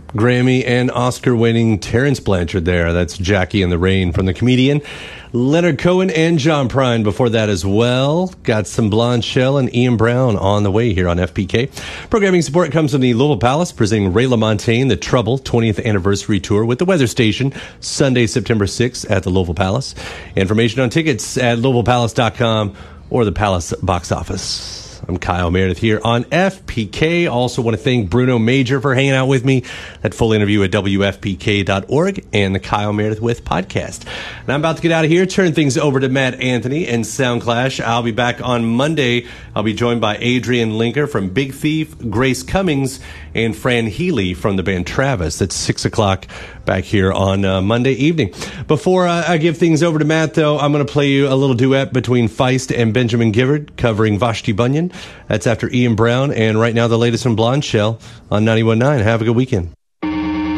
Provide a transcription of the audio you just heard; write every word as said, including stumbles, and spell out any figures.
Grammy and Oscar-winning Terrence Blanchard there. That's Jackie in the Rain from the comedian Leonard Cohen and John Prine before that as well. Got some Blonde Shell and Ian Brown on the way here on F P K. Programming support comes from the Louisville Palace, presenting Ray LaMontagne, the Trouble twentieth Anniversary Tour with the Weather Station, Sunday, September sixth at the Louisville Palace. Information on tickets at louisville palace dot com or the Palace box office. I'm Kyle Meredith here on F P K. Also want to thank Bruno Major for hanging out with me. That full interview at W F P K dot org and the Kyle Meredith With podcast. And I'm about to get out of here, turn things over to Matt Anthony and Soundclash. I'll be back on Monday. I'll be joined by Adrian Linker from Big Thief, Grace Cummings, and Fran Healy from the band Travis. That's six o'clock back here on uh, Monday evening. Before uh, I give things over to Matt, though, I'm going to play you a little duet between Feist and Benjamin Gibbard covering Vashti Bunyan. That's after Ian Brown, and right now the latest from Blonde Shell on ninety-one point nine. Have a good weekend.